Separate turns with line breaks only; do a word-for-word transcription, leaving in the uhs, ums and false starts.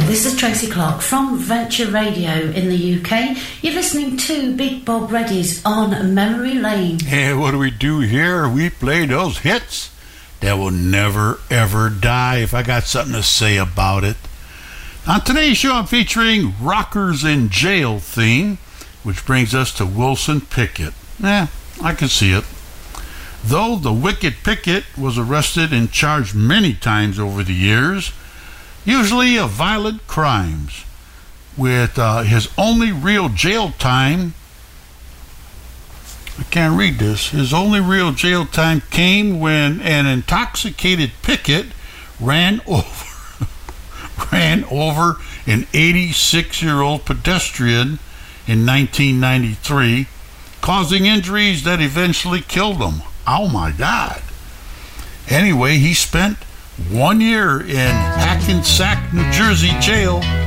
This is Tracy Clark from Venture Radio in the U K. You're listening to Big Bob Reddy's On Memory Lane.
Hey, what do we do here? We play those hits that will never, ever die, if I got something to say about it. On today's show, I'm featuring Rockers in Jail theme, which brings us to Wilson Pickett. Eh, I can see it. Though the Wicked Pickett was arrested and charged many times over the years, usually of violent crimes, with uh, his only real jail time, I can't read this, his only real jail time came when an intoxicated Pickett ran over, ran over an eighty-six-year-old pedestrian in nineteen ninety-three, causing injuries that eventually killed him. Oh my God. Anyway, he spent one year in Hackensack, New Jersey jail